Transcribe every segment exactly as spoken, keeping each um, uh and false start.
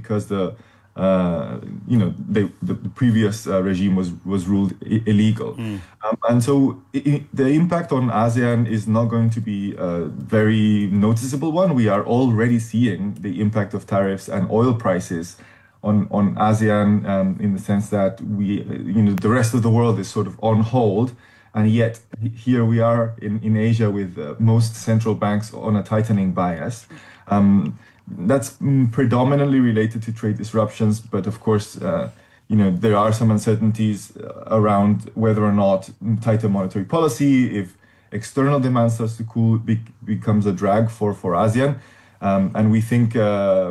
because the uh, you know they, the, the previous uh, regime was was ruled I- illegal, mm. um, and so I- the impact on ASEAN is not going to be a very noticeable one. We are already seeing the impact of tariffs and oil prices on on ASEAN, um, in the sense that we you know the rest of the world is sort of on hold. And yet here we are in, in Asia with uh, most central banks on a tightening bias. Um, that's mm, predominantly related to trade disruptions, but of course, uh, you know, there are some uncertainties around whether or not tighter monetary policy, if external demand starts to cool, be, becomes a drag for, for ASEAN. Um, and we think uh,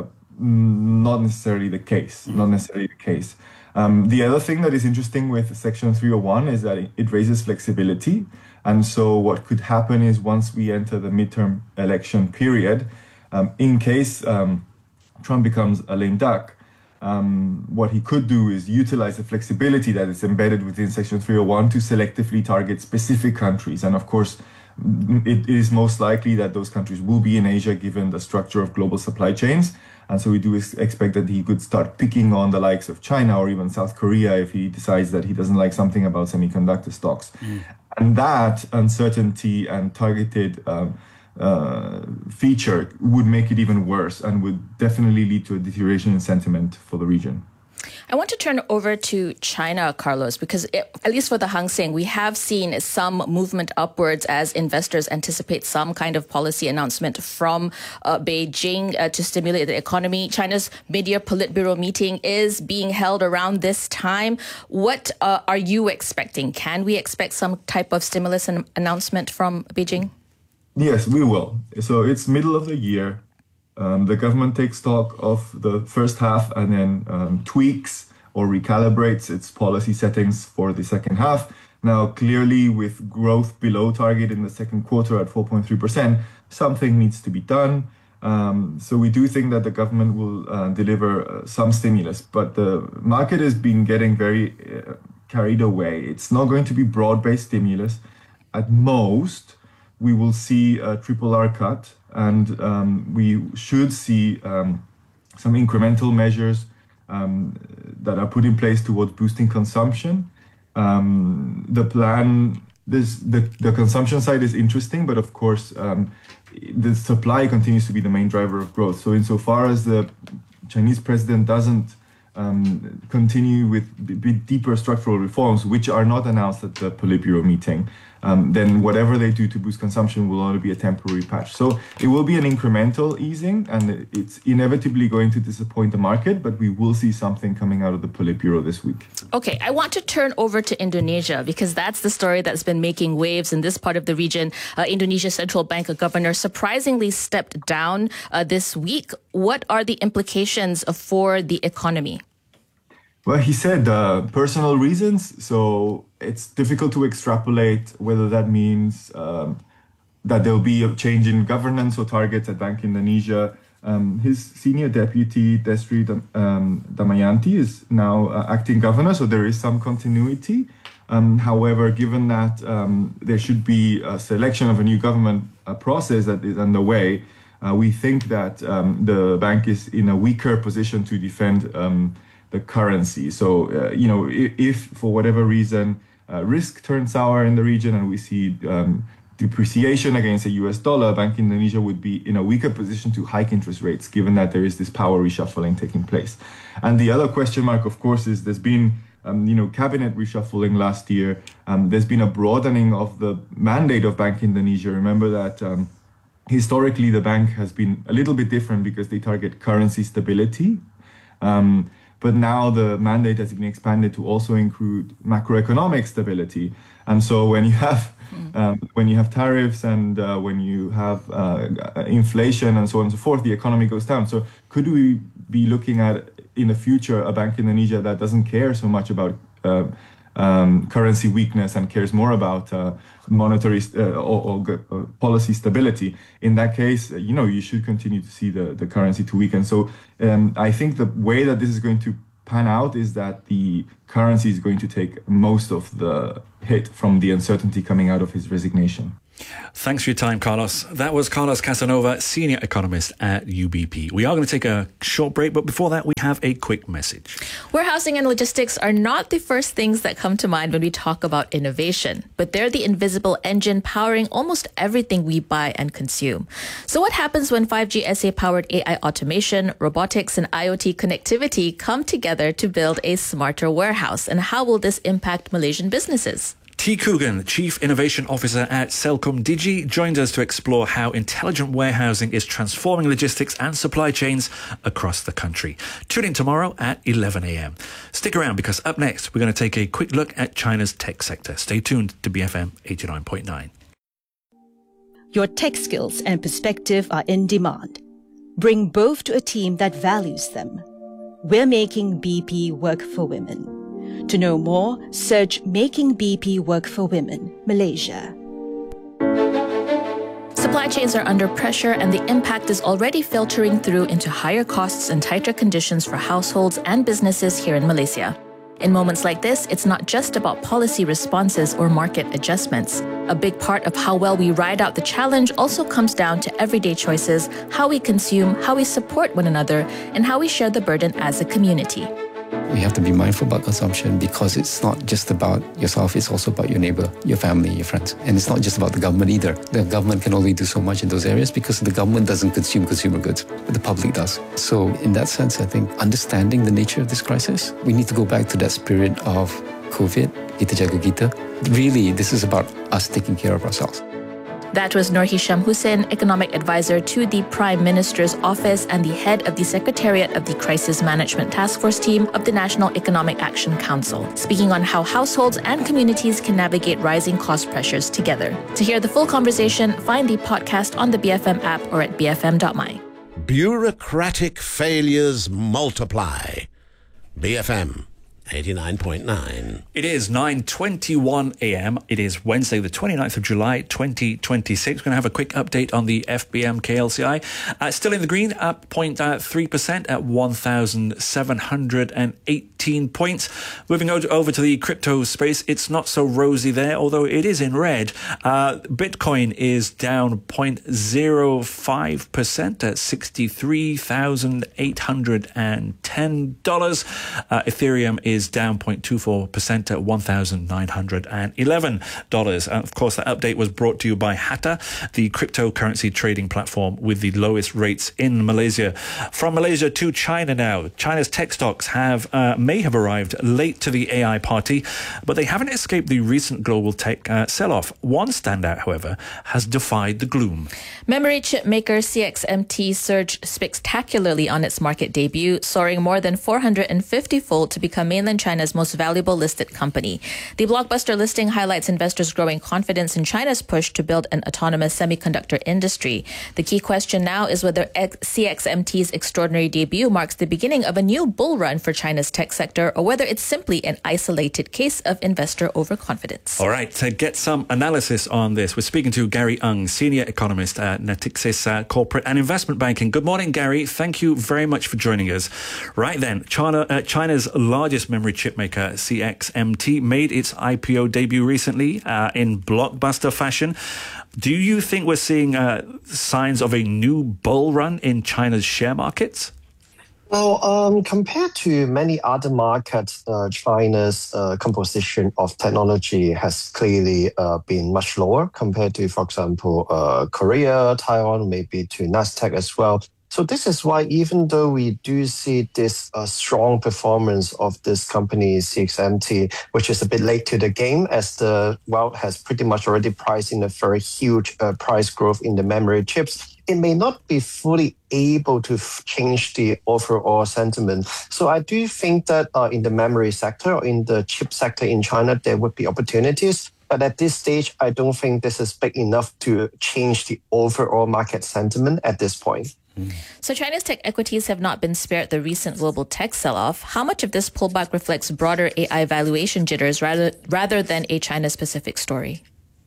not necessarily the case, mm-hmm. not necessarily the case. Um, the other thing that is interesting with Section three oh one is that it raises flexibility. And so what could happen is once we enter the midterm election period, um, in case um, Trump becomes a lame duck, um, what he could do is utilize the flexibility that is embedded within Section three oh one to selectively target specific countries. And of course, it is most likely that those countries will be in Asia given the structure of global supply chains. And so we do expect that he could start picking on the likes of China or even South Korea if he decides that he doesn't like something about semiconductor stocks. Mm. And that uncertainty and targeted um, uh, feature would make it even worse and would definitely lead to a deterioration in sentiment for the region. I want to turn over to China, Carlos, because it, at least for the Hang Seng, we have seen some movement upwards as investors anticipate some kind of policy announcement from uh, Beijing uh, to stimulate the economy. China's mid-year Politburo meeting is being held around this time. What uh, are you expecting? Can we expect some type of stimulus an- announcement from Beijing? Yes, we will. So it's middle of the year. Um, the government takes stock of the first half and then um, tweaks or recalibrates its policy settings for the second half. Now, clearly, with growth below target in the second quarter at four point three percent, something needs to be done. Um, so we do think that the government will uh, deliver uh, some stimulus, but the market has been getting very uh, carried away. It's not going to be broad-based stimulus. At most, we will see a triple R cut. And um, we should see um, some incremental measures um, that are put in place towards boosting consumption. Um, the plan, this the, the consumption side is interesting, but of course, um, the supply continues to be the main driver of growth. So insofar as the Chinese president doesn't um, continue with a bit deeper structural reforms, which are not announced at the Politburo meeting, Um, then whatever they do to boost consumption will only be a temporary patch. So it will be an incremental easing, and it's inevitably going to disappoint the market, but we will see something coming out of the Politburo this week. Okay, I want to turn over to Indonesia because that's the story that's been making waves in this part of the region. Uh, Indonesia's central bank governor surprisingly stepped down uh, this week. What are the implications for the economy? Well, he said uh, personal reasons, so it's difficult to extrapolate whether that means um, that there'll be a change in governance or targets at Bank Indonesia. Um, his senior deputy, Destri um, Damayanti, is now uh, acting governor, so there is some continuity. Um, however, given that um, there should be a selection of a new government uh, process that is underway, uh, we think that um, the bank is in a weaker position to defend um, the currency. So, uh, you know, if, if for whatever reason uh, risk turns sour in the region and we see um, depreciation against the U S dollar, Bank Indonesia would be in a weaker position to hike interest rates, given that there is this power reshuffling taking place. And the other question mark, of course, is there's been, um, you know, cabinet reshuffling last year. Um, there's been a broadening of the mandate of Bank Indonesia. Remember that um, historically the bank has been a little bit different because they target currency stability. Um, But now the mandate has been expanded to also include macroeconomic stability. And so when you have um, when you have tariffs and uh, when you have uh, inflation and so on and so forth, the economy goes down. So could we be looking at in the future a Bank Indonesia that doesn't care so much about uh, um, currency weakness and cares more about uh, monetary uh, or, or uh, policy stability? In that case, you know, you should continue to see the, the currency to weaken. So um, I think the way that this is going to pan out is that the currency is going to take most of the hit from the uncertainty coming out of his resignation. Thanks for your time, Carlos. That was Carlos Casanova, Senior Economist at U B P. We are going to take a short break, but before that, we have a quick message. Warehousing and logistics are not the first things that come to mind when we talk about innovation, but they're the invisible engine powering almost everything we buy and consume. So what happens when five G S A-powered A I automation, robotics, and IoT connectivity come together to build a smarter warehouse? And how will this impact Malaysian businesses? T. Coogan, Chief Innovation Officer at Celcom Digi, joined us to explore how intelligent warehousing is transforming logistics and supply chains across the country. Tune in tomorrow at eleven a.m. Stick around because up next, we're going to take a quick look at China's tech sector. Stay tuned to B F M eighty-nine point nine. Your tech skills and perspective are in demand. Bring both to a team that values them. We're making B P work for women. To know more, search Making B P Work for Women, Malaysia. Supply chains are under pressure and the impact is already filtering through into higher costs and tighter conditions for households and businesses here in Malaysia. In moments like this, it's not just about policy responses or market adjustments. A big part of how well we ride out the challenge also comes down to everyday choices, how we consume, how we support one another, and how we share the burden as a community. We have to be mindful about consumption because it's not just about yourself, it's also about your neighbor, your family, your friends. And it's not just about the government either. The government can only do so much in those areas because the government doesn't consume consumer goods, but the public does. So in that sense, I think understanding the nature of this crisis, we need to go back to that spirit of COVID, kita jaga kita. Really, this is about us taking care of ourselves. That was Nur Hisham Hussein, Economic Advisor to the Prime Minister's Office and the head of the Secretariat of the Crisis Management Task Force team of the National Economic Action Council, speaking on how households and communities can navigate rising cost pressures together. To hear the full conversation, find the podcast on the B F M app or at b f m dot m y. Bureaucratic failures multiply. B F M eighty-nine point nine. It is nine twenty-one a.m. It is Wednesday, the twenty-ninth of July, twenty twenty-six. We're going to have a quick update on the F B M K L C I. Uh, still in the green, up zero point three percent at one thousand seven hundred eighteen points. Moving over to the crypto space, it's not so rosy there, although it is in red. Uh, Bitcoin is down zero point zero five percent at sixty-three thousand eight hundred ten dollars. Uh, Ethereum is is down zero point two four percent at one thousand nine hundred eleven dollars. And of course, that update was brought to you by Hatta, the cryptocurrency trading platform with the lowest rates in Malaysia. From Malaysia to China now. China's tech stocks have uh, may have arrived late to the A I party, but they haven't escaped the recent global tech uh, sell-off. One standout, however, has defied the gloom. Memory chip maker C X M T surged spectacularly on its market debut, soaring more than four hundred fifty-fold to become mainland China's most valuable listed company. The blockbuster listing highlights investors' growing confidence in China's push to build an autonomous semiconductor industry. The key question now is whether C X M T's extraordinary debut marks the beginning of a new bull run for China's tech sector, or whether it's simply an isolated case of investor overconfidence. All right, to get some analysis on this, we're speaking to Gary Ng, Senior Economist at Natixis uh, Corporate and Investment Banking. Good morning, Gary. Thank you very much for joining us. Right then, China, uh, China's largest memory chip maker, C X M T, made its I P O debut recently uh, in blockbuster fashion. Do you think we're seeing uh, signs of a new bull run in China's share markets? Well, um, compared to many other markets, uh, China's uh, composition of technology has clearly uh, been much lower compared to, for example, uh, Korea, Taiwan, maybe to Nasdaq as well. So this is why, even though we do see this uh, strong performance of this company, C X M T, which is a bit late to the game, as the world has pretty much already priced in a very huge uh, price growth in the memory chips, it may not be fully able to f- change the overall sentiment. So I do think that uh, in the memory sector, or in the chip sector in China, there would be opportunities. But at this stage, I don't think this is big enough to change the overall market sentiment at this point. So China's tech equities have not been spared the recent global tech sell-off. How much of this pullback reflects broader A I valuation jitters rather, rather than a China-specific story?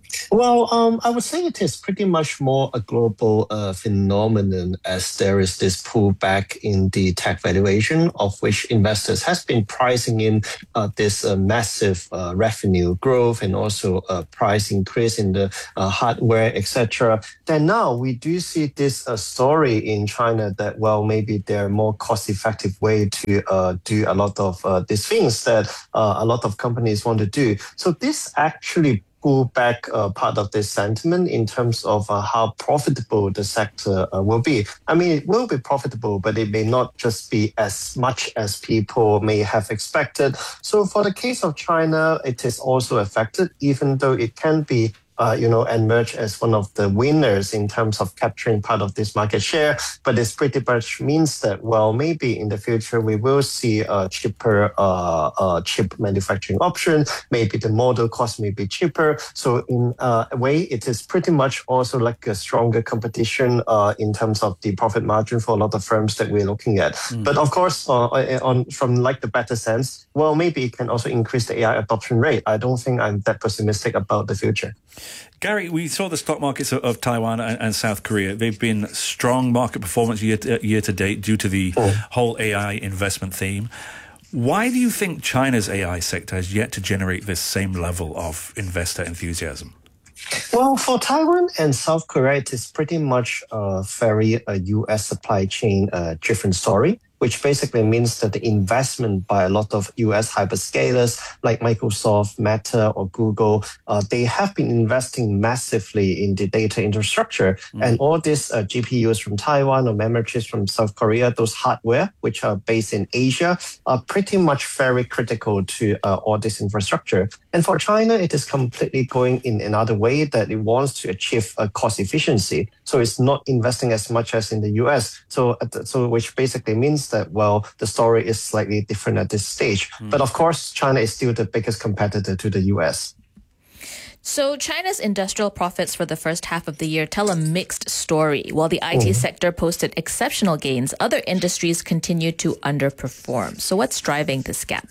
Well, um, I would say it is pretty much more a global uh, phenomenon as there is this pullback in the tech valuation of which investors has been pricing in uh, this uh, massive uh, revenue growth and also a price increase in the uh, hardware, et cetera. Then now we do see this uh, story in China that, well, maybe there are more cost-effective way to uh, do a lot of uh, these things that uh, a lot of companies want to do. So this actually pull back uh, part of this sentiment in terms of uh, how profitable the sector uh, will be. I mean, it will be profitable, but it may not just be as much as people may have expected. So for the case of China, it is also affected, even though it can be Uh, you know, emerge as one of the winners in terms of capturing part of this market share. But this pretty much means that, well, maybe in the future we will see a cheaper uh, uh, chip manufacturing option. Maybe the model cost may be cheaper. So in uh, a way, it is pretty much also like a stronger competition uh, in terms of the profit margin for a lot of firms that we're looking at. Mm. But of course, uh, on from like the better sense, well, maybe it can also increase the A I adoption rate. I don't think I'm that pessimistic about the future. Gary, we saw the stock markets of, of Taiwan and, and South Korea. They've been strong market performance year to, year to date due to the oh. whole A I investment theme. Why do you think China's A I sector has yet to generate this same level of investor enthusiasm? Well, for Taiwan and South Korea, it is pretty much a very uh, U S supply chain uh, driven story, which basically means that the investment by a lot of U S hyperscalers like Microsoft, Meta, or Google, uh, they have been investing massively in the data infrastructure. Mm. And all these uh, G P Us from Taiwan or memory chips from South Korea, those hardware, which are based in Asia, are pretty much very critical to uh, all this infrastructure. And for China, it is completely going in another way that it wants to achieve a cost efficiency. So it's not investing as much as in the U S. So, so which basically means that, well, the story is slightly different at this stage. Mm. But of course, China is still the biggest competitor to the U S. So China's industrial profits for the first half of the year tell a mixed story. While the I T mm. sector posted exceptional gains, other industries continue to underperform. So what's driving this gap?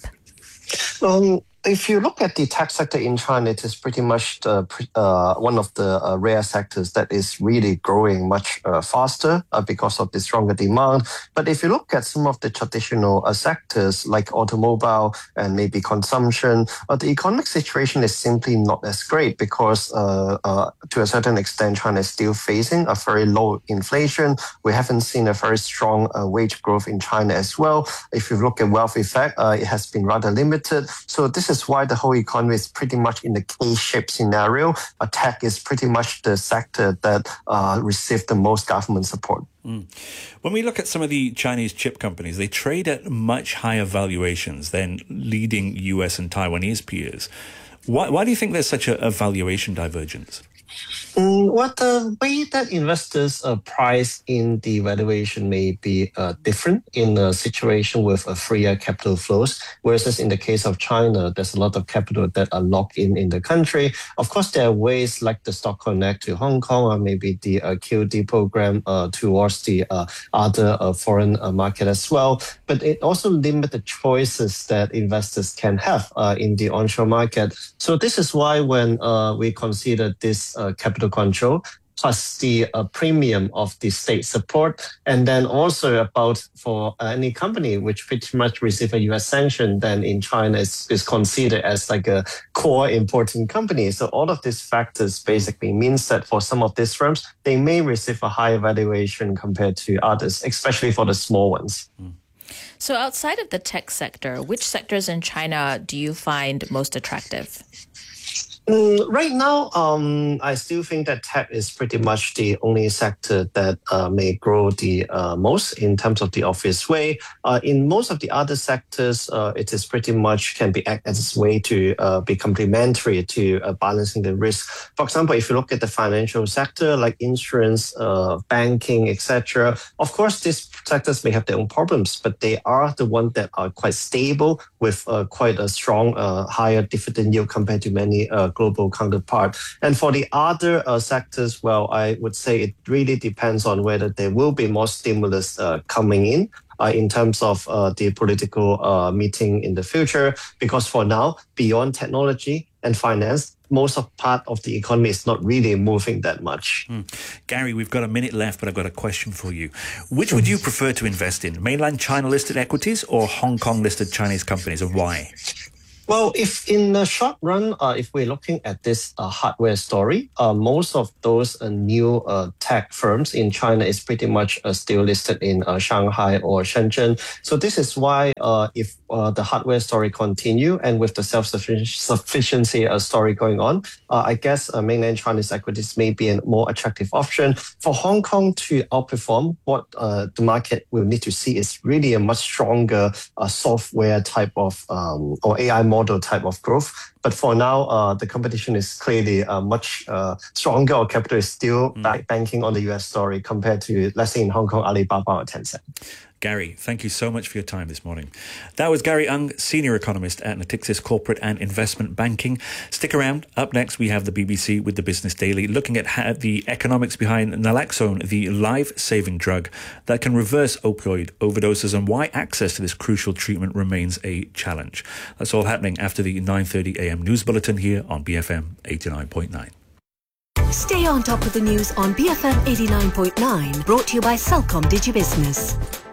Um, If you look at the tech sector in China, it is pretty much the, uh, one of the uh, rare sectors that is really growing much uh, faster uh, because of the stronger demand. But if you look at some of the traditional uh, sectors like automobile and maybe consumption, uh, the economic situation is simply not as great because uh, uh, to a certain extent, China is still facing a very low inflation. We haven't seen a very strong uh, wage growth in China as well. If you look at wealth effect, uh, it has been rather limited. So this is why the whole economy is pretty much in the K-shaped scenario. Uh, tech is pretty much the sector that uh, received the most government support. Mm. When we look at some of the Chinese chip companies, they trade at much higher valuations than leading U S and Taiwanese peers. Why, why do you think there's such a, a valuation divergence? Mm, well, the way that investors uh, price in the valuation may be uh, different in a situation with a freer capital flows, whereas in the case of China, there's a lot of capital that are locked in in the country. Of course, there are ways like the Stock Connect to Hong Kong or maybe the uh, Q D program uh, towards the uh, other uh, foreign uh, market as well. But it also limits the choices that investors can have uh, in the onshore market. So this is why when uh, we consider this uh, capital control plus the uh, premium of the state support, and then also about for uh, any company which pretty much receive a U S sanction, then in China is, is considered as like a core important company. So all of these factors basically means that for some of these firms, they may receive a higher valuation compared to others, especially for the small ones. Mm. So outside of the tech sector, which sectors in China do you find most attractive? Mm, right now, um, I still think that tech is pretty much the only sector that uh, may grow the uh, most in terms of the obvious way. Uh, in most of the other sectors, uh, it is pretty much can be act as a way to uh, be complementary to uh, balancing the risk. For example, if you look at the financial sector like insurance, uh, banking, et cetera, of course, these sectors may have their own problems, but they are the ones that are quite stable with uh, quite a strong, uh, higher dividend yield compared to many uh, global counterpart. And for the other uh, sectors, well, I would say it really depends on whether there will be more stimulus uh, coming in uh, in terms of uh, the political uh, meeting in the future. Because for now, beyond technology and finance, most of part of the economy is not really moving that much. Mm. Gary, we've got a minute left, but I've got a question for you. Which would you prefer to invest in, mainland China-listed equities or Hong Kong-listed Chinese companies, and why? Well, if in the short run, uh, if we're looking at this uh, hardware story, uh, most of those uh, new uh, tech firms in China is pretty much uh, still listed in uh, Shanghai or Shenzhen. So this is why uh, if uh, the hardware story continue and with the self-sufficiency uh, story going on, uh, I guess uh, mainland Chinese equities may be a more attractive option. For Hong Kong to outperform, what uh, the market will need to see is really a much stronger uh, software type of um, or A I model model type of growth. But for now, uh, the competition is clearly uh, much uh, stronger, or capital is still mm. back banking on the U S story compared to, let's say, in Hong Kong, Alibaba or Tencent. Gary, thank you so much for your time this morning. That was Gary Ng, Senior Economist at Natixis Corporate and Investment Banking. Stick around. Up next, we have the B B C with the Business Daily, looking at how the economics behind naloxone, the life-saving drug that can reverse opioid overdoses, and why access to this crucial treatment remains a challenge. That's all happening after the nine thirty a m news bulletin here on B F M eighty-nine point nine. Stay on top of the news on B F M eighty-nine point nine, brought to you by Celcom DigiBusiness.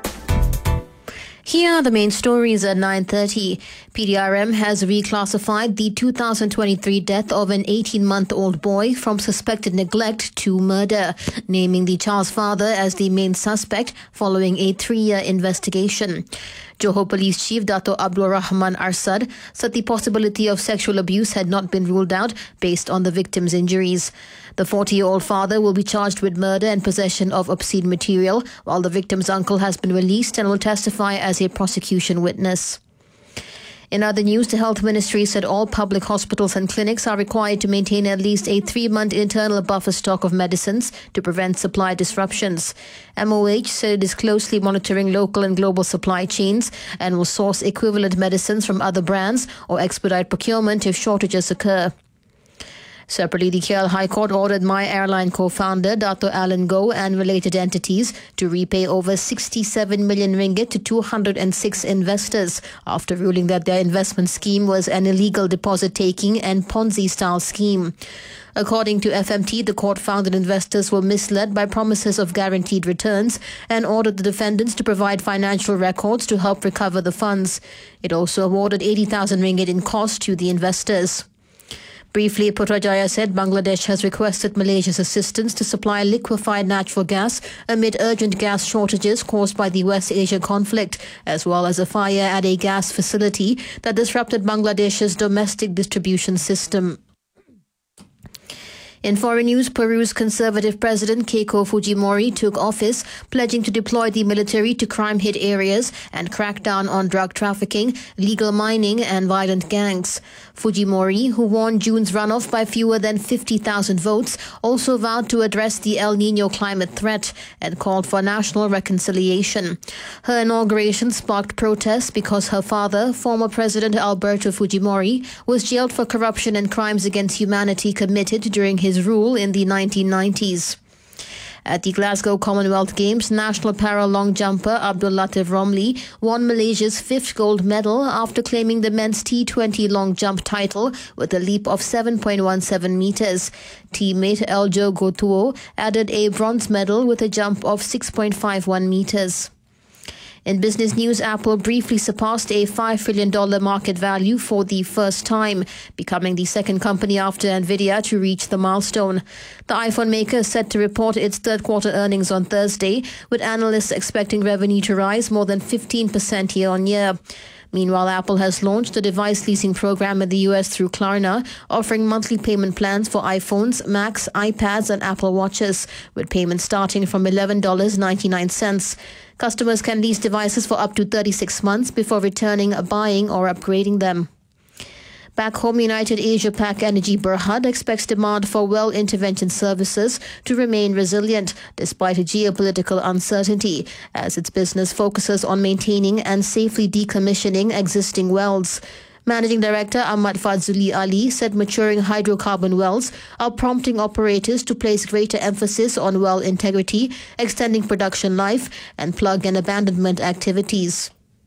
Here are the main stories at nine thirty. P D R M has reclassified the two thousand twenty-three death of an eighteen-month-old boy from suspected neglect to murder, naming the child's father as the main suspect following a three-year investigation. Johor Police Chief Dato' Abdul Rahman Arsad said the possibility of sexual abuse had not been ruled out based on the victim's injuries. The forty-year-old father will be charged with murder and possession of obscene material, while the victim's uncle has been released and will testify as a prosecution witness. In other news, the Health Ministry said all public hospitals and clinics are required to maintain at least a three-month internal buffer stock of medicines to prevent supply disruptions. M O H said it is closely monitoring local and global supply chains and will source equivalent medicines from other brands or expedite procurement if shortages occur. Separately, the K L High Court ordered My Airline co-founder Dato' Alan Goh and related entities to repay over sixty-seven million ringgit to two hundred six investors after ruling that their investment scheme was an illegal deposit-taking and Ponzi-style scheme. According to F M T, the court found that investors were misled by promises of guaranteed returns and ordered the defendants to provide financial records to help recover the funds. It also awarded eighty thousand ringgit in costs to the investors. Briefly, Putrajaya said Bangladesh has requested Malaysia's assistance to supply liquefied natural gas amid urgent gas shortages caused by the West Asia conflict, as well as a fire at a gas facility that disrupted Bangladesh's domestic distribution system. In foreign news, Peru's conservative president Keiko Fujimori took office, pledging to deploy the military to crime-hit areas and crack down on drug trafficking, legal mining and violent gangs. Fujimori, who won June's runoff by fewer than fifty thousand votes, also vowed to address the El Niño climate threat and called for national reconciliation. Her inauguration sparked protests because her father, former President Alberto Fujimori, was jailed for corruption and crimes against humanity committed during his rule in the nineteen nineties. At the Glasgow Commonwealth Games, national para long jumper Abdul Latif Romli won Malaysia's fifth gold medal after claiming the men's T twenty long jump title with a leap of seven point one seven meters. Teammate Eljo Gotuo added a bronze medal with a jump of six point five one meters. In business news, Apple briefly surpassed a five trillion dollars market value for the first time, becoming the second company after Nvidia to reach the milestone. The iPhone maker is set to report its third quarter earnings on Thursday, with analysts expecting revenue to rise more than fifteen percent year on year. Meanwhile, Apple has launched a device leasing program in the U S through Klarna, offering monthly payment plans for iPhones, Macs, iPads and Apple Watches, with payments starting from eleven dollars and ninety-nine cents. Customers can lease devices for up to thirty-six months before returning, buying or upgrading them. Back home, United Asia Pac Energy Berhad expects demand for well intervention services to remain resilient despite a geopolitical uncertainty, as its business focuses on maintaining and safely decommissioning existing wells. Managing Director Ahmad Fadzuli Ali said maturing hydrocarbon wells are prompting operators to place greater emphasis on well integrity, extending production life, and plug and abandonment activities.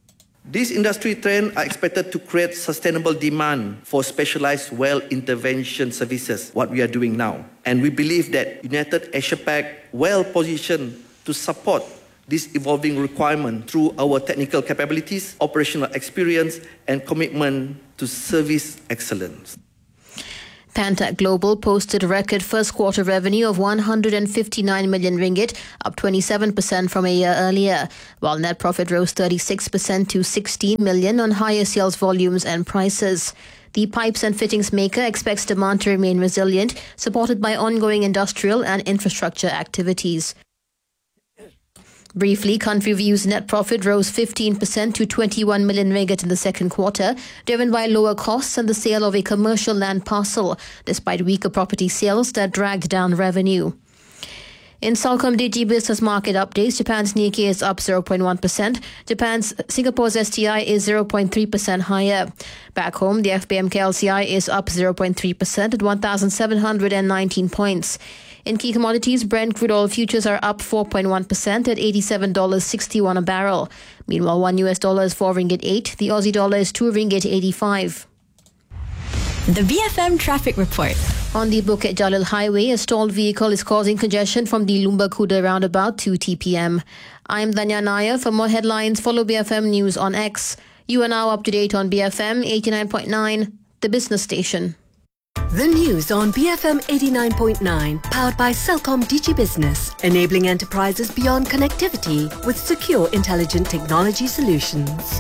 These industry trends are expected to create sustainable demand for specialized well intervention services, what we are doing now. And we believe that United Asia Pac well positioned to support this evolving requirement through our technical capabilities, operational experience, and commitment to service excellence. Pantech Global posted a record first quarter revenue of one hundred fifty-nine million ringgit, up twenty-seven percent from a year earlier, while net profit rose thirty-six percent to sixteen million on higher sales volumes and prices. The pipes and fittings maker expects demand to remain resilient, supported by ongoing industrial and infrastructure activities. Briefly, CountryView's net profit rose fifteen percent to twenty-one million ringgit in the second quarter, driven by lower costs and the sale of a commercial land parcel, despite weaker property sales that dragged down revenue. In Celcom Digi Business Market Updates, Japan's Nikkei is up zero point one percent. Japan's Singapore's S T I is zero point three percent higher. Back home, the F B M K L C I is up zero point three percent at one thousand seven hundred nineteen points. In key commodities, Brent crude oil futures are up four point one percent at eighty-seven dollars sixty-one a barrel. Meanwhile, one U S dollar is four ringgit eight. The Aussie dollar is two ringgit eighty-five. The B F M Traffic Report. On the Bukit Jalil Highway, a stalled vehicle is causing congestion from the Lumba Kuda roundabout to T P M. I'm Danya Nair. For more headlines, follow B F M News on X. You are now up to date on B F M eighty-nine point nine, the business station. The news on B F M eighty-nine point nine, powered by Celcom Digi Business, enabling enterprises beyond connectivity with secure, intelligent technology solutions.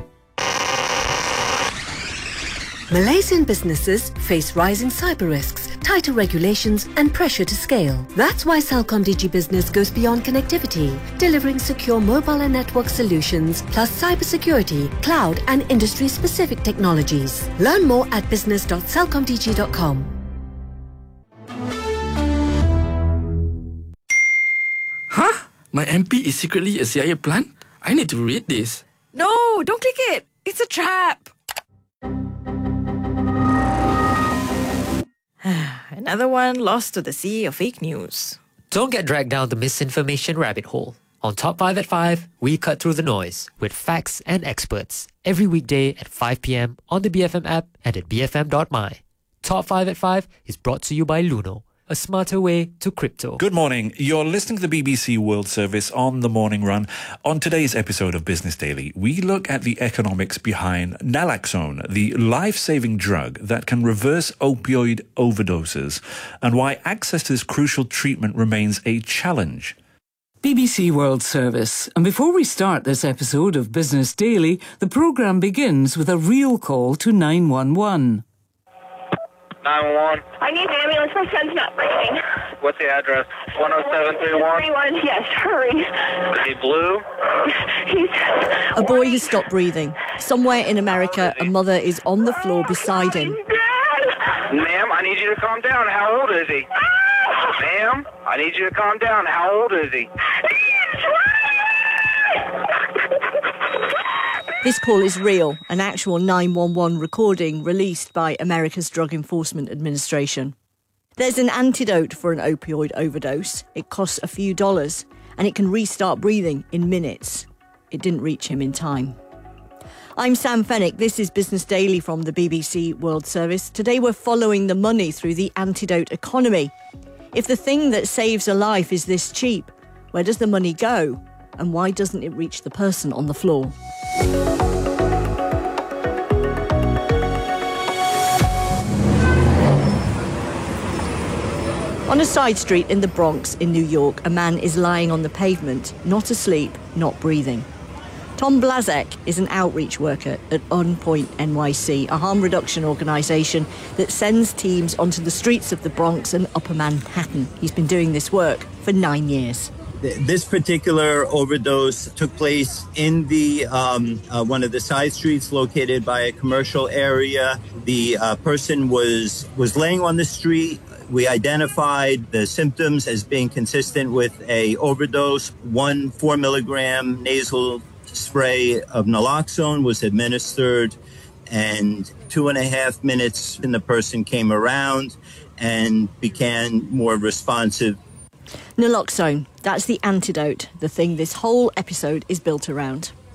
Malaysian businesses face rising cyber risks, tighter regulations and pressure to scale. That's why Celcom Digi Business goes beyond connectivity, delivering secure mobile and network solutions, plus cybersecurity, cloud and industry-specific technologies. Learn more at business dot celcom digi dot com. Huh? My M P is secretly a C I A plant? I need to read this. No, don't click it. It's a trap. Another one lost to the sea of fake news. Don't get dragged down the misinformation rabbit hole. On Top five at five, we cut through the noise with facts and experts every weekday at five p.m. on the B F M app and at b f m dot my. Top five at five is brought to you by Luno, a smarter way to crypto. Good morning. You're listening to the B B C World Service on The Morning Run. On today's episode of Business Daily, we look at the economics behind naloxone, the life-saving drug that can reverse opioid overdoses, and why access to this crucial treatment remains a challenge. B B C World Service. And before we start this episode of Business Daily, the programme begins with a real call to nine one one. nine one one. I need an ambulance. My son's not breathing. What's the address? one oh seven three one? three one, yes, hurry. Is he blue? He's... A boy has stopped breathing. Somewhere in America, a mother is on the floor beside him. Ma'am, I need you to calm down. How old is he? Ma'am, I need you to calm down. How old is he? This call is real, an actual nine one one recording released by America's Drug Enforcement Administration. There's an antidote for an opioid overdose. It costs a few dollars, and it can restart breathing in minutes. It didn't reach him in time. I'm Sam Fennick. This is Business Daily from the B B C World Service. Today we're following the money through the antidote economy. If the thing that saves a life is this cheap, where does the money go? And why doesn't it reach the person on the floor? On a side street in the Bronx in New York, a man is lying on the pavement, not asleep, not breathing. Tom Blazek is an outreach worker at On Point N Y C, a harm reduction organisation that sends teams onto the streets of the Bronx and Upper Manhattan. He's been doing this work for nine years. This particular overdose took place in the um, uh, one of the side streets located by a commercial area. The uh, person was was laying on the street. We identified the symptoms as being consistent with a overdose. One four milligram nasal spray of naloxone was administered, and two and a half minutes and the person came around and began more responsive. Naloxone, that's the antidote, the thing this whole episode is built around.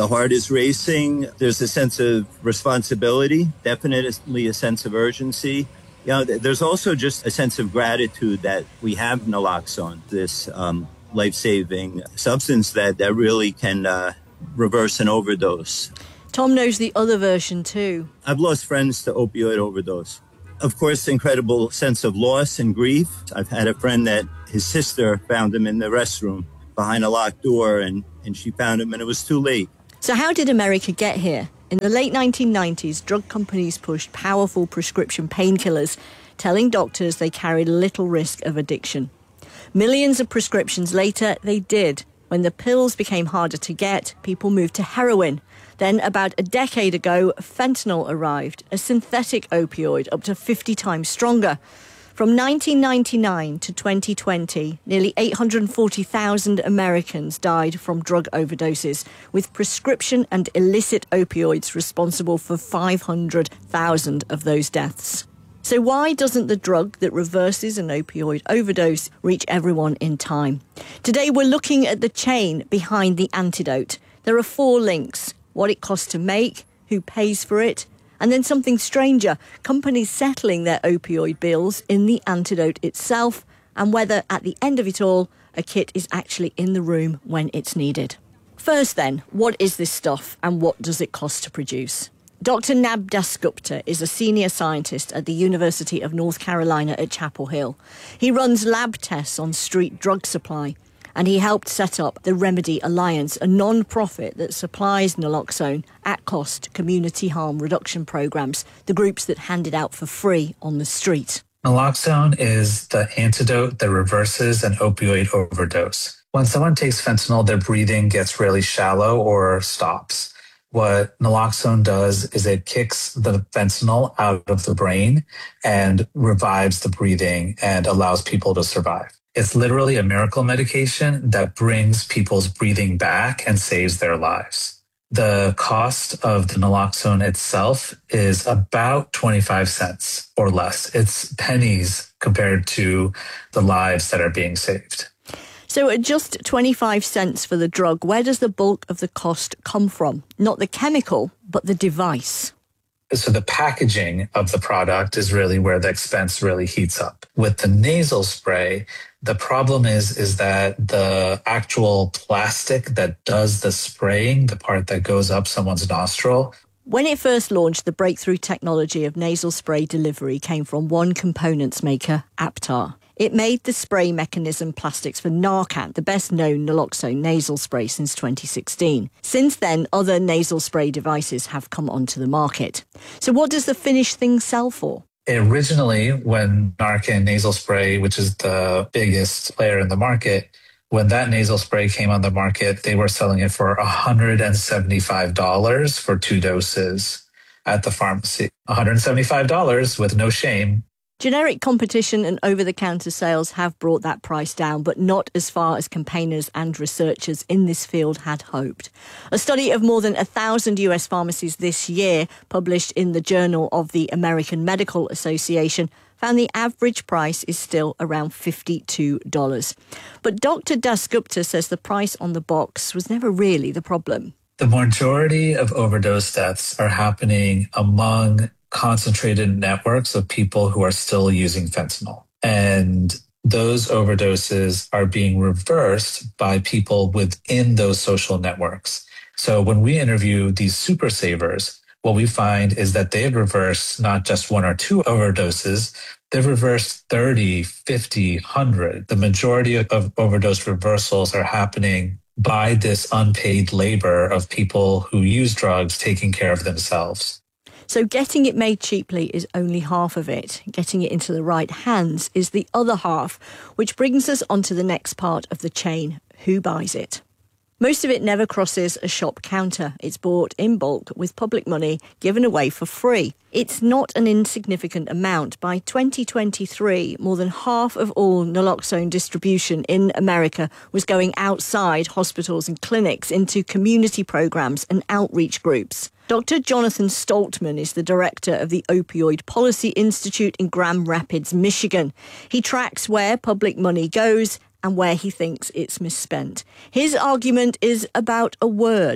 The heart is racing. There's a sense of responsibility, definitely a sense of urgency. You know, there's also just a sense of gratitude that we have naloxone, this um, life-saving substance that, that really can uh, reverse an overdose. Tom knows the other version too. I've lost friends to opioid overdose. Of course, incredible sense of loss and grief. I've had a friend that his sister found him in the restroom behind a locked door, and, and she found him and it was too late. So how did America get here? In the late nineteen nineties, drug companies pushed powerful prescription painkillers, telling doctors they carried little risk of addiction. Millions of prescriptions later, they did. When the pills became harder to get, people moved to heroin. Then, about a decade ago, fentanyl arrived, a synthetic opioid up to fifty times stronger. From nineteen ninety-nine to twenty twenty, nearly eight hundred forty thousand Americans died from drug overdoses, with prescription and illicit opioids responsible for five hundred thousand of those deaths. So why doesn't the drug that reverses an opioid overdose reach everyone in time? Today we're looking at the chain behind the antidote. There are four links: what it costs to make, who pays for it, and then something stranger, companies settling their opioid bills in the antidote itself, and whether at the end of it all, a kit is actually in the room when it's needed. First then, what is this stuff and what does it cost to produce? Doctor Nab Dasgupta is a senior scientist at the University of North Carolina at Chapel Hill. He runs lab tests on street drug supply, and he helped set up the Remedy Alliance, a non-profit that supplies naloxone at cost to community harm reduction programs, the groups that hand it out for free on the street. Naloxone is the antidote that reverses an opioid overdose. When someone takes fentanyl, their breathing gets really shallow or stops. What naloxone does is it kicks the fentanyl out of the brain and revives the breathing and allows people to survive. It's literally a miracle medication that brings people's breathing back and saves their lives. The cost of the naloxone itself is about twenty-five cents or less. It's pennies compared to the lives that are being saved. So at just twenty-five cents for the drug, where does the bulk of the cost come from? Not the chemical, but the device. So the packaging of the product is really where the expense really heats up. With the nasal spray, the problem is, is that the actual plastic that does the spraying, the part that goes up someone's nostril. When it first launched, the breakthrough technology of nasal spray delivery came from one components maker, Aptar. It made the spray mechanism plastics for Narcan, the best-known naloxone nasal spray since twenty sixteen. Since then, other nasal spray devices have come onto the market. So what does the finished thing sell for? Originally, when Narcan nasal spray, which is the biggest player in the market, when that nasal spray came on the market, they were selling it for one hundred seventy-five dollars for two doses at the pharmacy. one hundred seventy-five dollars with no shame. Generic competition and over-the-counter sales have brought that price down, but not as far as campaigners and researchers in this field had hoped. A study of more than one thousand U S pharmacies this year, published in the Journal of the American Medical Association, found the average price is still around fifty-two dollars. But Doctor Dasgupta says the price on the box was never really the problem. The majority of overdose deaths are happening among concentrated networks of people who are still using fentanyl. And those overdoses are being reversed by people within those social networks. So when we interview these super savers, what we find is that they've reversed not just one or two overdoses, they've reversed thirty, fifty, one hundred. The majority of overdose reversals are happening by this unpaid labor of people who use drugs taking care of themselves. So getting it made cheaply is only half of it. Getting it into the right hands is the other half, which brings us onto the next part of the chain. Who buys it? Most of it never crosses a shop counter. It's bought in bulk with public money given away for free. It's not an insignificant amount. By twenty twenty-three, more than half of all naloxone distribution in America was going outside hospitals and clinics into community programs and outreach groups. Doctor Jonathan Stoltman is the director of the Opioid Policy Institute in Grand Rapids, Michigan. He tracks where public money goes and where he thinks it's misspent. His argument is about a word: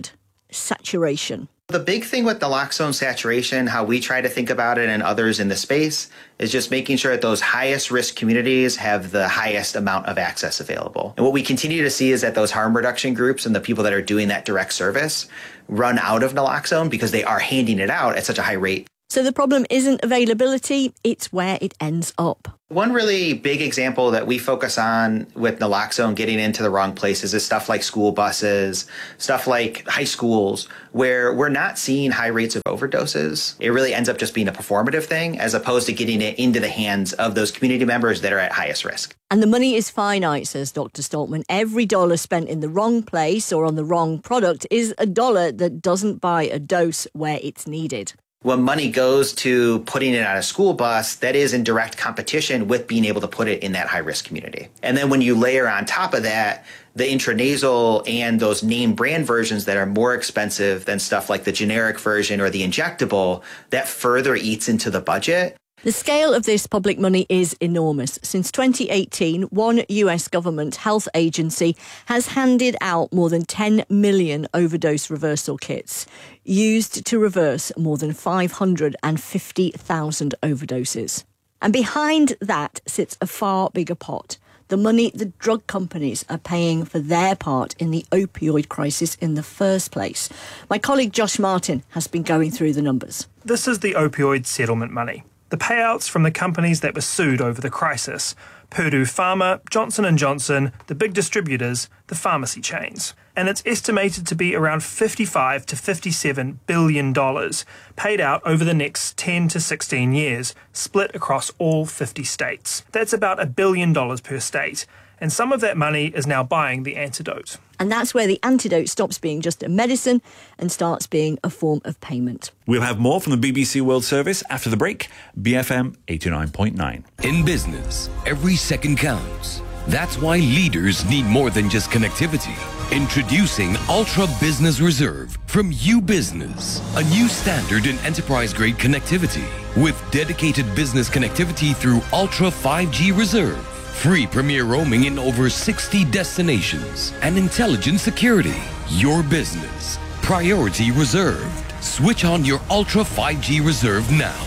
saturation. The big thing with naloxone saturation, how we try to think about it and others in the space, is just making sure that those highest risk communities have the highest amount of access available. And what we continue to see is that those harm reduction groups and the people that are doing that direct service run out of naloxone because they are handing it out at such a high rate. So the problem isn't availability, it's where it ends up. One really big example that we focus on with naloxone getting into the wrong places is stuff like school buses, stuff like high schools, where we're not seeing high rates of overdoses. It really ends up just being a performative thing as opposed to getting it into the hands of those community members that are at highest risk. And the money is finite, says Doctor Stoltman. Every dollar spent in the wrong place or on the wrong product is a dollar that doesn't buy a dose where it's needed. When money goes to putting it on a school bus, that is in direct competition with being able to put it in that high-risk community. And then when you layer on top of that the intranasal and those name brand versions that are more expensive than stuff like the generic version or the injectable, that further eats into the budget. The scale of this public money is enormous. Since twenty eighteen, one U S government health agency has handed out more than ten million overdose reversal kits, used to reverse more than five hundred fifty thousand overdoses. And behind that sits a far bigger pot, the money the drug companies are paying for their part in the opioid crisis in the first place. My colleague Josh Martin has been going through the numbers. This is the opioid settlement money. The payouts from the companies that were sued over the crisis: Purdue Pharma, Johnson and Johnson, the big distributors, the pharmacy chains. And it's estimated to be around fifty-five to fifty-seven billion dollars paid out over the next ten to sixteen years, split across all fifty states. That's about a billion dollars per state. And some of that money is now buying the antidote. And that's where the antidote stops being just a medicine and starts being a form of payment. We'll have more from the B B C World Service after the break. B F M eighty-nine point nine. In business, every second counts. That's why leaders need more than just connectivity. Introducing Ultra Business Reserve from U-Business, a new standard in enterprise-grade connectivity with dedicated business connectivity through Ultra five G Reserve. Free premier roaming in over sixty destinations and intelligent security. Your business. Priority reserved. Switch on your Ultra five G Reserve now.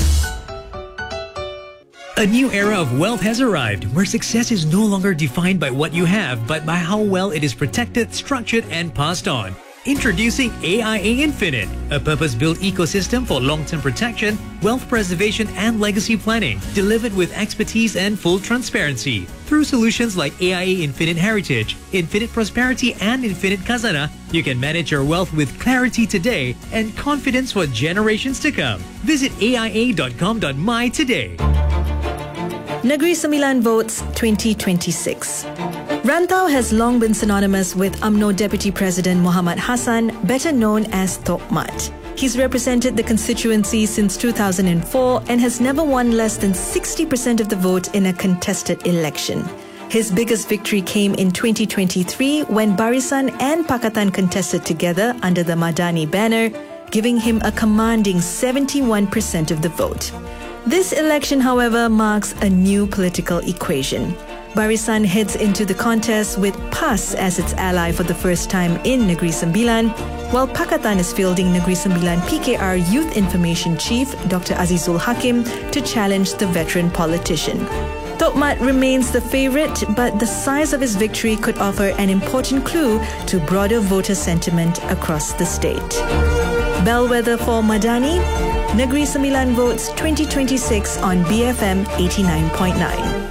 A new era of wealth has arrived, where success is no longer defined by what you have, but by how well it is protected, structured, and passed on. Introducing A I A Infinite, a purpose-built ecosystem for long-term protection, wealth preservation, and legacy planning, delivered with expertise and full transparency. Through solutions like A I A Infinite Heritage, Infinite Prosperity, and Infinite Khazanah, you can manage your wealth with clarity today and confidence for generations to come. Visit A I A dot com dot my today. Negeri Sembilan votes twenty twenty-six. Rantau has long been synonymous with U M N O Deputy President Muhammad Hassan, better known as Tok Mat. He's represented the constituency since two thousand four and has never won less than sixty percent of the vote in a contested election. His biggest victory came in twenty twenty-three when Barisan and Pakatan contested together under the Madani banner, giving him a commanding seventy-one percent of the vote. This election, however, marks a new political equation. Barisan heads into the contest with P A S as its ally for the first time in Negeri Sembilan, while Pakatan is fielding Negeri Sembilan P K R Youth Information Chief Doctor Azizul Hakim to challenge the veteran politician. Tok Mat remains the favourite, but the size of his victory could offer an important clue to broader voter sentiment across the state. Bellwether for Madani, Negeri Sembilan votes twenty twenty-six on B F M eighty-nine point nine.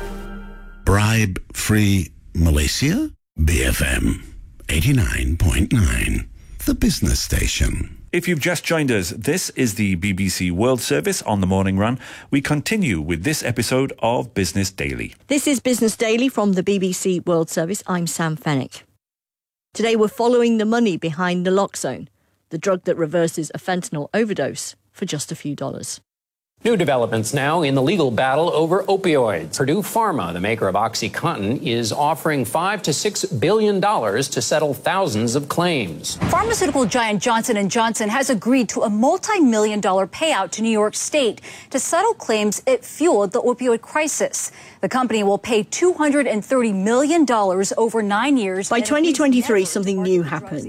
Bribe-free Malaysia? B F M eighty-nine point nine, the business station. If you've just joined us, this is the B B C World Service on the Morning Run. We continue with this episode of Business Daily. This is Business Daily from the B B C World Service. I'm Sam Fennick. Today we're following the money behind naloxone, the drug that reverses a fentanyl overdose for just a few dollars. New developments now in the legal battle over opioids. Purdue Pharma, the maker of OxyContin, is offering five to six billion dollars to settle thousands of claims. Pharmaceutical giant Johnson and Johnson has agreed to a multi-million dollar payout to New York State to settle claims it fueled the opioid crisis. The company will pay two hundred thirty million dollars over nine years. By twenty twenty-three, something new happened.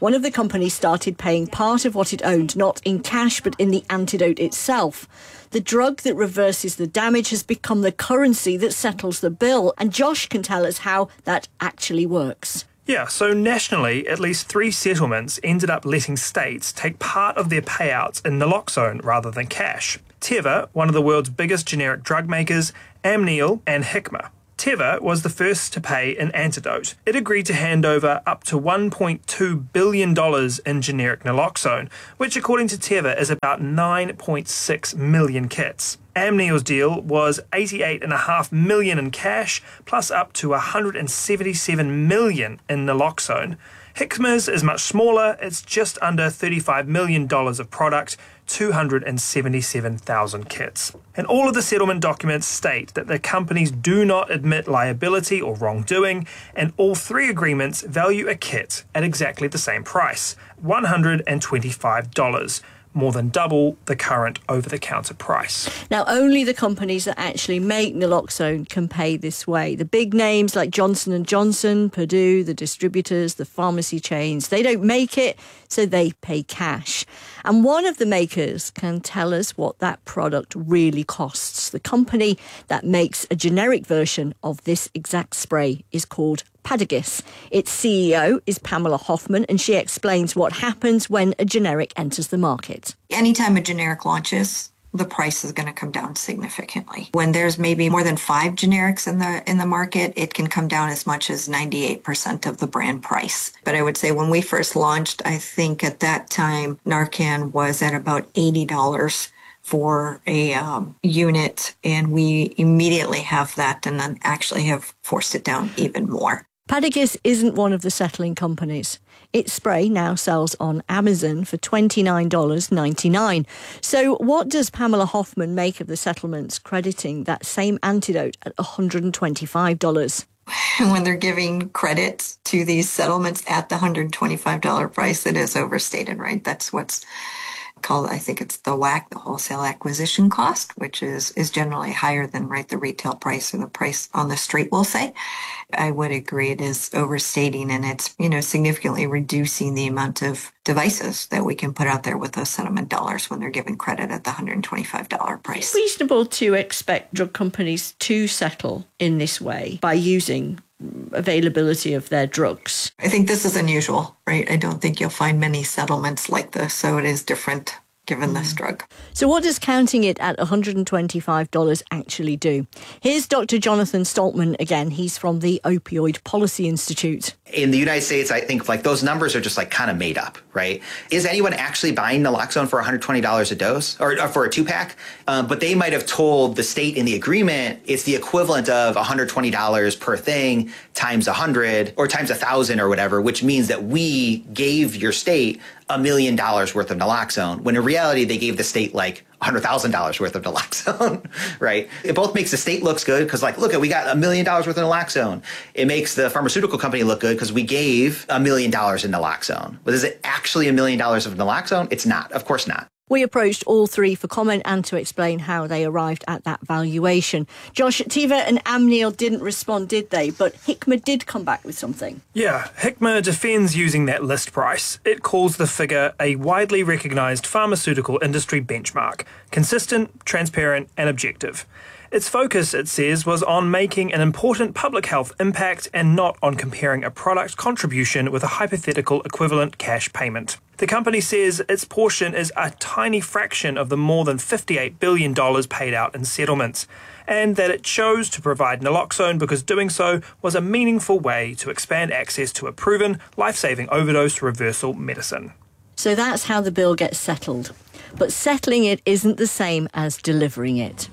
One of the companies started paying part of what it owned, not in cash, but in the antidote itself. The drug that reverses the damage has become the currency that settles the bill. And Josh can tell us how that actually works. Yeah, so nationally, at least three settlements ended up letting states take part of their payouts in naloxone rather than cash. Teva, one of the world's biggest generic drug makers, Amneal and Hikma. Teva was the first to pay an antidote. It agreed to hand over up to one point two billion dollars in generic naloxone, which according to Teva is about nine point six million kits. Amneal's deal was eighty-eight point five million dollars in cash, plus up to one hundred seventy-seven million dollars in naloxone. Hikma's is much smaller, it's just under thirty-five million dollars of product, two hundred seventy-seven thousand kits. And all of the settlement documents state that the companies do not admit liability or wrongdoing, and all three agreements value a kit at exactly the same price, one hundred twenty-five dollars. More than double the current over-the-counter price. Now, only the companies that actually make naloxone can pay this way. The big names like Johnson and Johnson, Purdue, the distributors, the pharmacy chains, they don't make it, so they pay cash. And one of the makers can tell us what that product really costs. The company that makes a generic version of this exact spray is called Padagis. Its C E O is Pamela Hoffman, and she explains what happens when a generic enters the market. Anytime a generic launches, the price is going to come down significantly. When there's maybe more than five generics in the in the market, it can come down as much as ninety-eight percent of the brand price. But I would say when we first launched, I think at that time, Narcan was at about eighty dollars for a um, unit, and we immediately have that and then actually have forced it down even more. Padagis isn't one of the settling companies. Its spray now sells on Amazon for twenty-nine dollars and ninety-nine cents. So what does Pamela Hoffman make of the settlements crediting that same antidote at one hundred twenty-five dollars? When they're giving credit to these settlements at the one hundred twenty-five dollars price, it is overstated, right? That's what's called, I think it's the W A C, the wholesale acquisition cost, which is, is generally higher than, right, the retail price or the price on the street, we'll say. I would agree it is overstating, and it's, you know, significantly reducing the amount of devices that we can put out there with those settlement dollars when they're giving credit at the one hundred twenty-five dollars price. It's reasonable to expect drug companies to settle in this way by using availability of their drugs. I think this is unusual, right? I don't think you'll find many settlements like this, so it is different given mm. this drug. So what does counting it at one hundred twenty-five dollars actually do? Here's Doctor Jonathan Stoltman again. He's from the Opioid Policy Institute. In the United States, I think like those numbers are just like kind of made up, right? Is anyone actually buying naloxone for one hundred twenty dollars a dose or, or for a two-pack? Um, but they might have told the state in the agreement it's the equivalent of one hundred twenty dollars per thing times one hundred or times one thousand or whatever, which means that we gave your state a million dollars worth of naloxone, when in reality they gave the state like one hundred thousand dollars worth of naloxone, right? It both makes the state looks good because like, look, we got a million dollars worth of naloxone. It makes the pharmaceutical company look good because we gave a million dollars in naloxone. But is it actually a million dollars of naloxone? It's not. Of course not. We approached all three for comment and to explain how they arrived at that valuation. Josh, Teva and Amneal didn't respond, did they? But Hikma did come back with something. Yeah, Hikma defends using that list price. It calls the figure a widely recognised pharmaceutical industry benchmark, consistent, transparent and objective. Its focus, it says, was on making an important public health impact and not on comparing a product contribution with a hypothetical equivalent cash payment. The company says its portion is a tiny fraction of the more than fifty-eight billion dollars paid out in settlements, and that it chose to provide naloxone because doing so was a meaningful way to expand access to a proven, life-saving overdose reversal medicine. So that's how the bill gets settled. But settling it isn't the same as delivering it.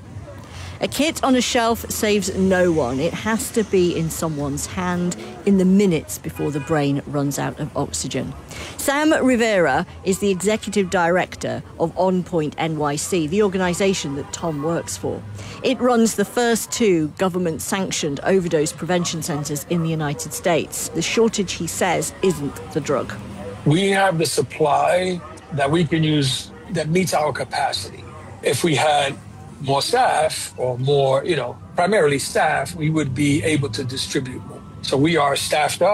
A kit on a shelf saves no one. It has to be in someone's hand in the minutes before the brain runs out of oxygen. Sam Rivera is the executive director of On Point N Y C, the organisation that Tom works for. It runs the first two government-sanctioned overdose prevention centres in the United States. The shortage, he says, isn't the drug. We have the supply that we can use that meets our capacity. If we had more staff or more, you know, primarily staff, we would be able to distribute more. So we are staffed up.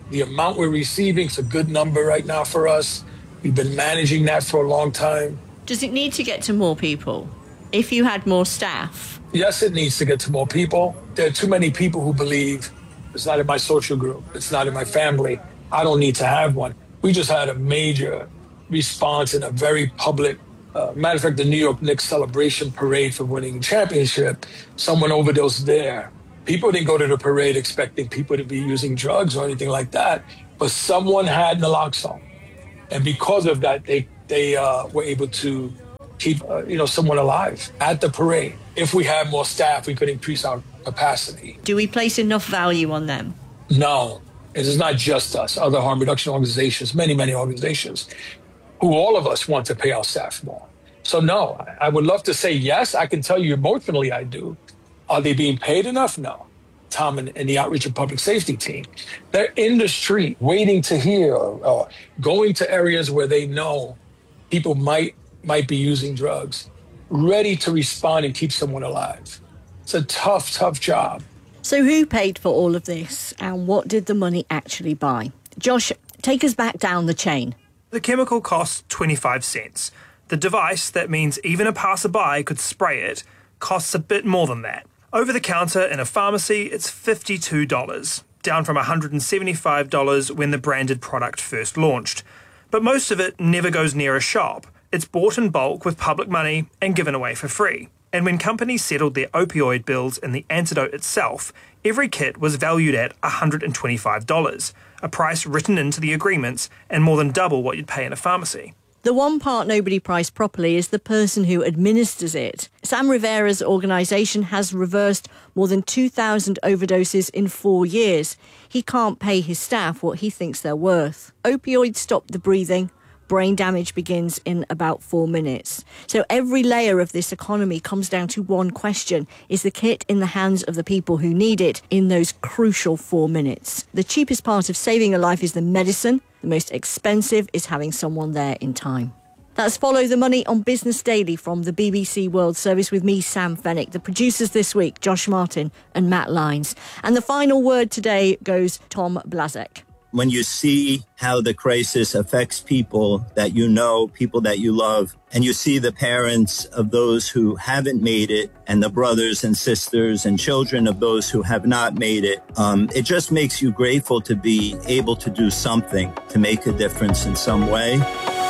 The amount we're receiving is a good number right now for us. We've been managing that for a long time. Does it need to get to more people? If you had more staff? Yes, it needs to get to more people. There are too many people who believe it's not in my social group, it's not in my family, I don't need to have one. We just had a major response in a very public, uh, matter of fact, the New York Knicks celebration parade for winning the championship, someone overdosed there. People didn't go to the parade expecting people to be using drugs or anything like that, but someone had naloxone. And because of that, they, they uh, were able to keep uh, you know, someone alive at the parade. If we had more staff, we could increase our capacity. Do we place enough value on them? No, it is not just us. Other harm reduction organizations, many, many organizations, who all of us want to pay our staff more. So no, I, I would love to say yes. I can tell you emotionally I do. Are they being paid enough? No. Tom and, and the Outreach and Public Safety team, they're in the street waiting to hear or, or going to areas where they know people might might be using drugs, ready to respond and keep someone alive. It's a tough, tough job. So who paid for all of this and what did the money actually buy? Josh, take us back down the chain. The chemical costs twenty-five cents. The device, that means even a passerby could spray it, costs a bit more than that. Over the counter in a pharmacy, it's fifty-two dollars, down from one hundred seventy-five dollars when the branded product first launched. But most of it never goes near a shop. It's bought in bulk with public money and given away for free. And when companies settled their opioid bills in the antidote itself, every kit was valued at one hundred twenty-five dollars, a price written into the agreements and more than double what you'd pay in a pharmacy. The one part nobody priced properly is the person who administers it. Sam Rivera's organisation has reversed more than two thousand overdoses in four years. He can't pay his staff what he thinks they're worth. Opioids stop the breathing. Brain damage begins in about four minutes. So every layer of this economy comes down to one question. Is the kit in the hands of the people who need it in those crucial four minutes? The cheapest part of saving a life is the medicine. The most expensive is having someone there in time. That's Follow the Money on Business Daily from the B B C World Service with me, Sam Fennick. The producers this week, Josh Martin and Matt Lyons. And the final word today goes Tom Blazek. When you see how the crisis affects people that you know, people that you love, and you see the parents of those who haven't made it and the brothers and sisters and children of those who have not made it, um, it just makes you grateful to be able to do something to make a difference in some way.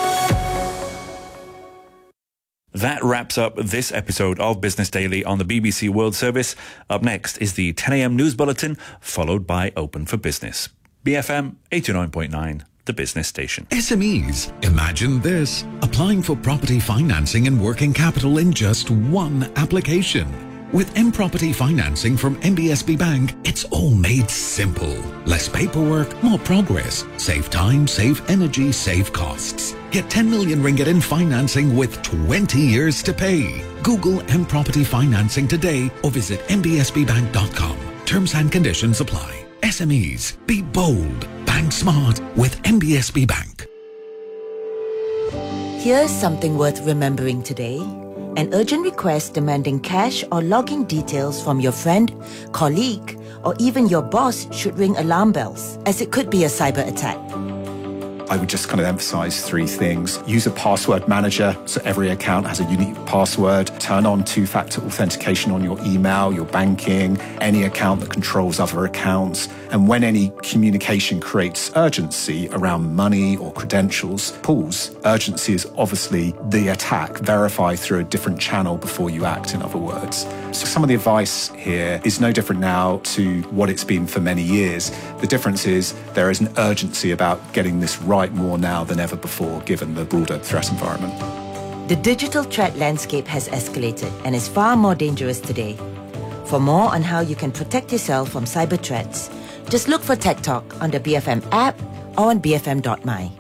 That wraps up this episode of Business Daily on the B B C World Service. Up next is the ten a.m. news bulletin, followed by Open for Business. B F M eighty-nine point nine, the business station. S M Es. Imagine this. Applying for property financing and working capital in just one application. With M Property Financing from M B S B Bank, it's all made simple. Less paperwork, more progress. Save time, save energy, save costs. Get ten million ringgit in financing with twenty years to pay. Google M Property Financing today or visit m b s b bank dot com. Terms and conditions apply. S M Es. Be bold. Bank smart with M B S B Bank. Here's something worth remembering today. An urgent request demanding cash or login details from your friend, colleague, or even your boss should ring alarm bells, as it could be a cyber attack. I would just kind of emphasize three things. Use a password manager, so every account has a unique password. Turn on two-factor authentication on your email, your banking, any account that controls other accounts. And when any communication creates urgency around money or credentials, pause. Urgency is obviously the attack. Verify through a different channel before you act, in other words. So some of the advice here is no different now to what it's been for many years. The difference is there is an urgency about getting this right more now than ever before, given the broader threat environment. The digital threat landscape has escalated and is far more dangerous today. For more on how you can protect yourself from cyber threats, just look for Tech Talk on the B F M app or on b f m dot my.